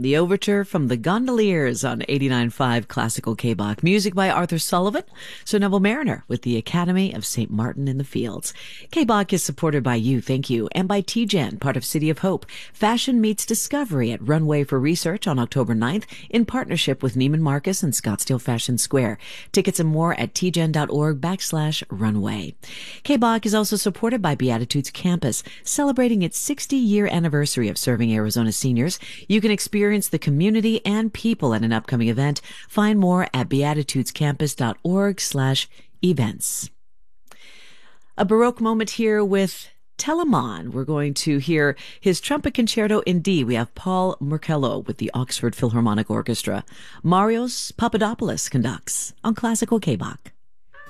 The Overture from the Gondoliers on 89.5 Classical K-Bach. Music by Arthur Sullivan, Sir Neville Mariner with the Academy of St. Martin in the Fields. K-Bach is supported by you, thank you, and by TGen, part of City of Hope. Fashion meets discovery at Runway for Research on October 9th in partnership with Neiman Marcus and Scottsdale Fashion Square. Tickets and more at tgen.org/runway. K-Bach is also supported by Beatitudes Campus, celebrating its 60-year anniversary of serving Arizona seniors. You can experience the community and people at an upcoming event. Find more at beatitudescampus.org/events. A Baroque moment here with Telemann. We're going to hear his trumpet concerto in D. We have Paul Murkello with the Oxford Philharmonic Orchestra. Marios Papadopoulos conducts on Classical K-Bach.